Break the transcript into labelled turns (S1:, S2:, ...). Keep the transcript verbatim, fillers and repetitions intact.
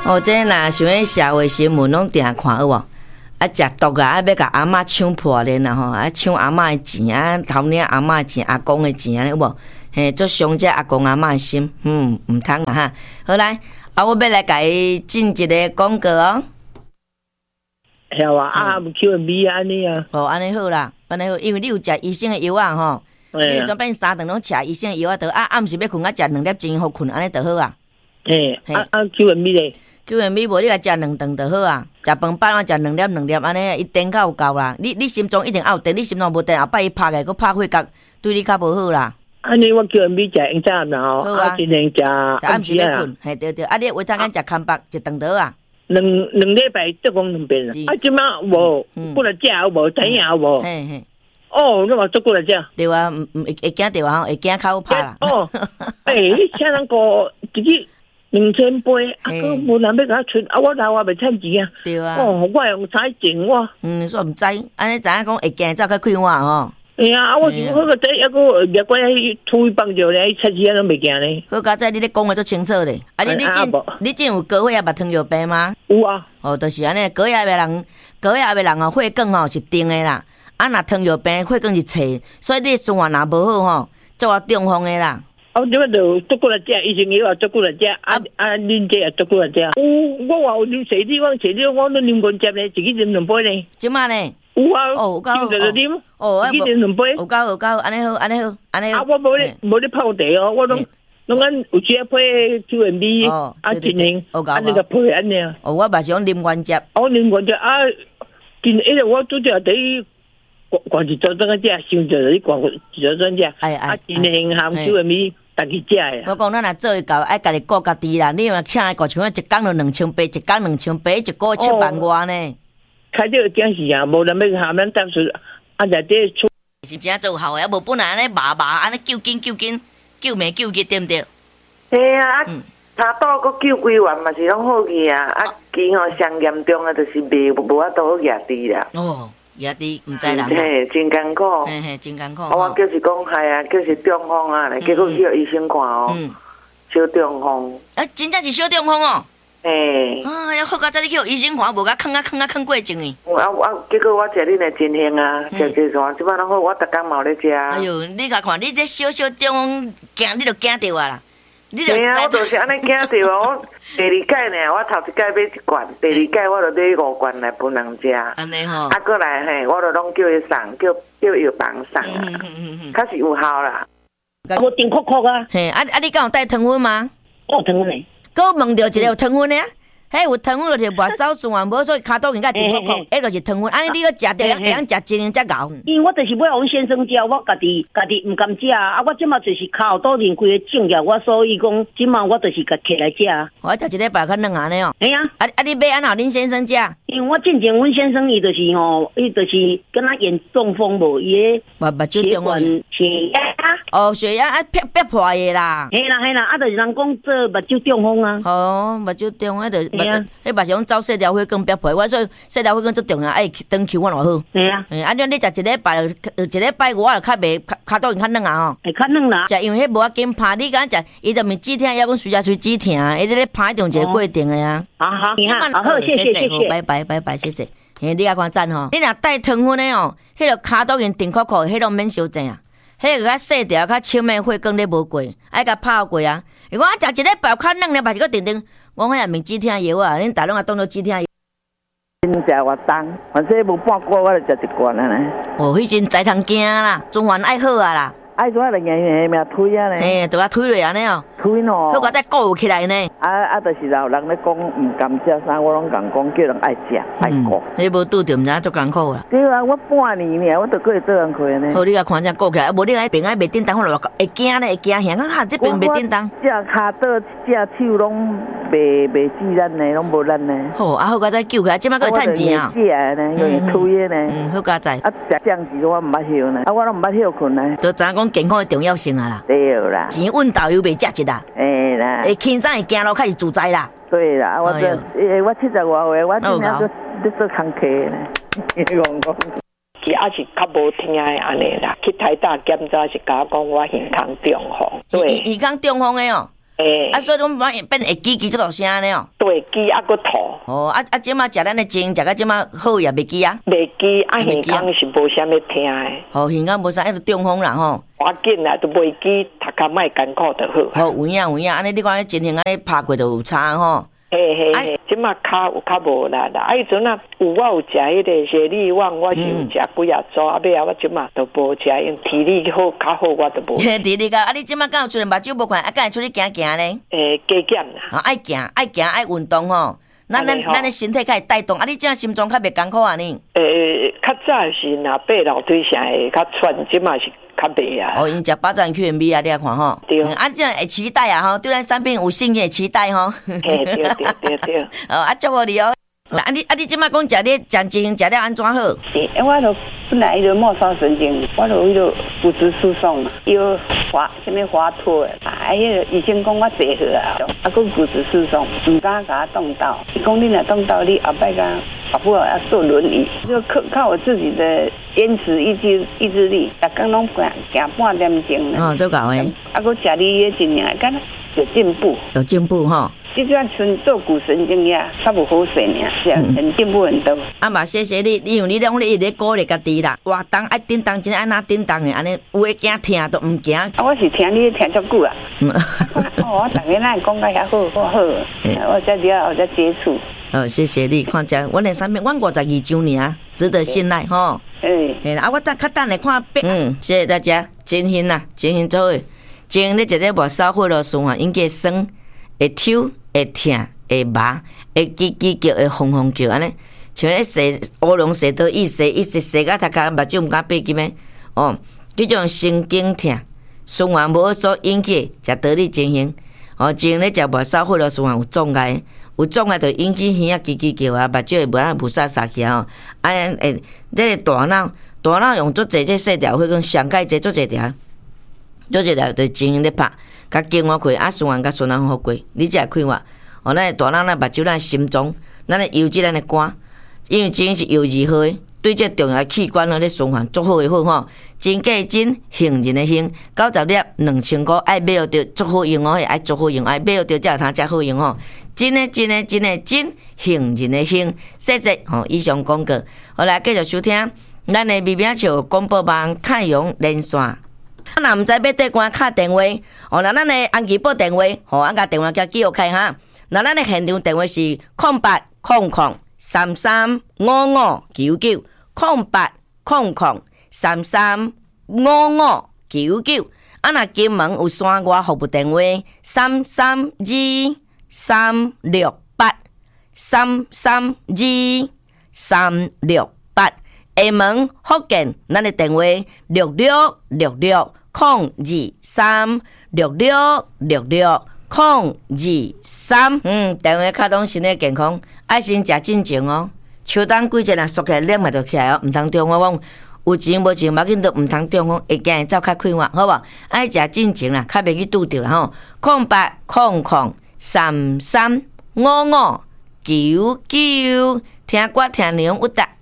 S1: 哦，这若像迄社会新闻拢定看有无？啊，食毒啊，啊要甲阿嬷抢破咧啦吼，啊抢阿嬷的钱啊，偷领阿嬷的钱、阿公的钱安尼有无？嘿，足伤这阿公阿嬷的心，嗯，毋通啊哈。好来，啊，我要来甲伊进一个广告哦。
S2: 系啊，啊，毋叫米安尼啊。
S1: 哦，安尼好啦，安尼好，因为你有食医生的药啊吼，你专变三顿拢吃医生的药啊，得啊暗时要困啊，食两粒钟好困，安尼就好啊。
S2: 嘿，啊啊，叫米咧。
S1: 叫人米无你甲食两顿就好啊，食饭饱啊食两粒两粒安尼，伊电较有够啦。你你心脏一定有电，你心脏无电，后摆伊拍个，佮拍血角，对你较无好啦。
S2: 安尼我叫人米食用早然后，
S1: 啊，
S2: 今天食
S1: 暗时要困，嘿对对，啊你胃汤干食康巴一顿倒啊。
S2: 两两礼拜做讲两遍啦。啊，即马无过来食有无，知影有无？
S1: 嘿嘿。
S2: 哦，你话做过来食？
S1: 对啊，毋毋会会惊着啊，会惊较好拍啦。
S2: 哦，诶，你请人个自己。两千八，啊，佮无人要甲我出，啊，我来我袂趁钱啊。
S1: 对啊。
S2: 哦，我用彩整我。
S1: 嗯，煞毋知，安尼知影讲会惊，才较开我吼。
S2: 哎呀，啊，我就好个仔，抑个入过去推放着咧，出钱拢袂惊咧。
S1: 好佳仔，你咧讲话足清楚咧。啊，你你真你真有高血压、肉糖尿病吗？
S2: 有啊。
S1: 哦，就是安尼，高血压的人，高血压的人哦，血管吼是定的啦。啊，若糖尿病血管是斜，所以你循环若无好吼，做啊中风的啦。
S2: 我即摆就做过来食，医生药也做过来食，啊啊，恁这也做过来食。有，我话有啉茶你，我茶你，我都啉过接咧，自己啉两杯咧。
S1: 即摆呢？
S2: 有啊。
S1: 哦，有够好。
S2: 就就啉。
S1: 哦，
S2: 自己啉两杯。
S1: 有够有够，安尼好，安尼好，安尼好。
S2: 啊，我无咧，无咧泡茶哦，我拢拢按有时啊配九元米，啊真灵，安尼个配安尼啊。
S1: 哦，我嘛是讲啉原汁。
S2: 我啉原汁啊，真因为我拄着伫。逛逛一桌桌个食，想着你逛一桌桌食，啊，真灵含九元米。家己食诶。
S1: 我讲咱若做会到，爱家己顾家己啦。你若请来顾像一工就两千八，一工两千八，一个月七万外呢。
S2: 开这个惊是啊，无人要下面当时啊在这出。
S1: 是真做好诶，啊无本来安尼麻麻，安尼救紧救紧，救命救急，对毋对？
S3: 嘿啊，差刀佮救几万嘛是拢好去啊，啊，其吼上严重诶，就是袂无法度好压低啦。
S1: 哦。也伫毋知啦，
S3: 嘿，真艰苦，
S1: 嘿嘿，真艰苦。
S3: 啊，我就是讲，系啊，就是中风啊，结果去医生看哦，小中风。
S1: 啊，真正是小中风哦。
S3: 嘿。
S1: 啊，要好佳仔，你去医生看，无甲囥啊囥啊囥过症呢。
S3: 啊啊！结果我食恁的真香啊，食食啥，即摆拢好，我逐工嘛有咧食。
S1: 哎哟，你甲看，你这小小中风惊，你就惊着啊啦。
S3: 嘿啊，我就是安尼惊着啊！我第二届呢，我头一届买一罐，第二届我就买五罐来分人食。
S1: 安尼吼。
S3: 啊，过来嘿，我就拢叫伊送，叫叫药房送啊，确实有效啦。
S2: 无甜酷酷啊。
S1: 嘿，啊啊，你敢有带糖分吗？
S2: 有糖分嘞。
S1: 佮问着一个有糖分的。迄有糖分就是末梢循环无，所以骹肚应该甜酷酷，迄就是糖分。安尼你要食着，会晓食真灵才熬。
S2: 因为我就是要阮先生食，我家己家己毋甘食啊！我即马就是骹肚连规个肿起，我所以讲即马我就是甲摕来食。
S1: 我食一礼拜较软安尼哦。
S2: 哎呀，
S1: 啊啊！你买安怎恁先生食？
S2: 因为我之前阮先生伊就是吼，伊就是敢若演中风无，伊个
S1: 目目睭中风，
S2: 血压。
S1: 哦，血压啊，逼逼破的啦。
S2: 嘿啦嘿啦，啊，就是人讲做目睭中风啊。
S1: 哦，目睭中风，迄就迄嘛是讲走细条血管逼破，我所以细条血管最重要，爱长期我偌好。
S2: 嘿啊。
S1: 嘿，啊，你你食一礼拜，一礼拜我就较袂骹肚较软啊吼。
S2: 会较软啦。
S1: 食因为迄无要紧拍，你敢食，伊就毋是止疼，抑讲随食随止疼，伊咧咧拍种一个过程的啊。
S2: 好好，好，好，谢谢谢谢，
S1: 拜拜拜拜，谢谢。嘿，你啊看赞吼，你若带糖分的哦，迄个骹肚因甜苦苦，迄种免伤济啊。迄个较细条、较深的血管咧无过，爱甲拍过啊。如果我食一礼拜较软咧，嘛是个定定，我迄也毋是止疼药啊，恁逐拢也当做止疼药。
S3: 真食活重，反正无半个我就食一罐啊呢。
S1: 哦，迄阵才通惊啦，循环爱好啊啦。
S3: 爱做啊，就硬硬命推啊呢。
S1: 嘿，都甲推落安尼哦。
S3: 推喏。
S1: 好，我再顾起来呢。
S3: 啊啊，就是有人咧讲毋甘食啥，我拢共讲叫人爱食爱顾。
S1: 迄无拄着，毋知足艰苦啦。
S3: 对啊，我半年尔，我都过会做人亏呢。
S1: 好，你甲看遮顾起来，无你爱病爱袂叮当，我落会惊咧，会惊吓，啊，这病袂叮当。
S3: 只骹倒，只手拢袂袂死咱呢，拢无咱呢。
S1: 好，啊好，我再救起来，即摆个趁钱啊。
S3: 食呢，用推的呢。
S1: 嗯，好佳仔。
S3: 啊，食酱子我毋捌晓呢，啊，我拢毋捌晓困呢。
S1: 就知影讲健康的重要性啊啦。
S3: 对啦。钱
S1: 稳到又袂食一啦。
S3: 哎啦。
S1: 会轻松会行路，开始自在啦。
S3: 对啦，我这诶，我七十外岁，我今年都都做工课呢。讲讲。
S4: 其也是较无听的安尼啦，去台大检查是甲我讲我耳孔中风。
S1: 对，耳孔中风的哦。
S4: 诶，
S1: 啊，所以拢变变会记记这道声呢哦。
S4: 对，记啊个吐。
S1: 哦，啊啊，即马食咱的精，食到即马好也袂记啊。
S4: 袂记啊，耳孔是无啥物听诶。
S1: 哦，耳孔无啥，迄个中风啦吼。
S4: 我紧啦，都袂记，读较莫艰苦就好。
S1: 好，有影有影，安尼你看情形安尼拍过就有差吼。
S4: 嘿嘿嘿，即马骹有较无力啦，啊，迄阵啊，有我有食迄个雪利旺，我是有食几啊组，啊，尾啊，我即马都无食，因体力好较好，我都无。
S1: 体力个，啊，你即马敢有出来目睭无看，啊，敢会出去行行咧？
S4: 诶，加减啦。
S1: 啊，爱行爱行爱运动吼，咱咱咱的身体较会带动，啊，你即马心脏较袂艰苦啊呢？
S4: 诶，较早是若爬楼梯啥会较喘，即马是。较袂啊！
S1: 哦，因食八珍 Q M B 啊，你来看吼。
S4: 对。
S1: 啊，这样会期待啊吼，对咱产品有信任，期待吼。
S4: 嘿，对对对对。
S1: 哦，啊，祝福你哦。啊，你啊，你即摆讲食咧讲精食了安怎好？
S5: 是，我都本来迄个末梢神经，我都迄个骨质疏松嘛，有滑什么滑脱的，啊，迄个医生讲我坐好啊，啊，佮骨质疏松，唔敢甲我动刀。伊讲你若动刀，你后摆甲。啊，不要要坐轮椅，就靠靠我自己的坚持意志意志力，逐工拢行行半点钟呢。
S1: 哦，做够诶。
S5: 啊，佮食你迄一年，敢有进步。
S1: 有进步吼。
S5: 就算纯做骨神经呀，较无好势呢，是啊，很进步很多。
S1: 啊嘛，谢谢你，因为你拢咧一直鼓励家己啦，活动爱叮当，真爱哪叮当的，安尼有诶惊听都唔惊。啊，
S5: 我是听你听足久啊。哦，我逐个咱讲甲遐好，好好，我才了，我才接触。
S1: 哦，谢谢你，看遮，阮的产品，阮五十二周年，值得信赖吼。
S5: 嗯，
S1: 嘿啦，啊，我等较等来看别。嗯，谢谢大家，真心啦，真心做诶，真你一日无烧火咯，循环应该酸，会抽，会痛，会麻，会叽叽叫，会轰轰叫，安尼，像咧洗乌龙洗到一洗一洗洗到头壳目睭毋敢闭紧诶。哦，这种神经痛，循环无所引起，食道理真心。哦，真咧食无烧火咯，循环有障碍。有障碍就引起耳仔叽叽叫啊，目睭会无啊无煞煞起啊吼。啊，诶，这个大脑，大脑用足侪这细条，会讲上盖这足侪条，足侪条就精咧拍，甲经我开，啊循环甲循环好过，你才会开发。哦，咱大脑、咱目睭、咱心脏、咱的油脂、咱的肝，因为精是油脂好诶，对这重要器官咧循环足好诶好吼。真价真，杏仁的杏，九十粒两千块，爱买着足好用哦，爱足好用，爱买着才有通才好用吼。真诶真诶真诶真，杏仁的杏，谢谢吼。以上广告，好来继续收听咱的微名笑广播网太阳连线。啊，若毋知要对关敲电话，哦，那咱的安吉报电话，吼，啊，甲电话叫记录开哈。那咱的现场电话是空八空空三三五五九九，空八空空三三五五九九。啊，若金门有山外服务电话三三二三六八三三二三六八。厦门福建，咱的电话六六六六空二三六六六六空二三。嗯，电话卡通身体健康，爱先食进前哦。秋冬季节若缩起来，冷嘛就起来哦，毋通中我讲有钱无钱，无要紧都毋通中风，会惊走较快活，好无？爱食进前啦，较袂去拄着啦吼。空八空空三三五五九九，听歌听内容有答。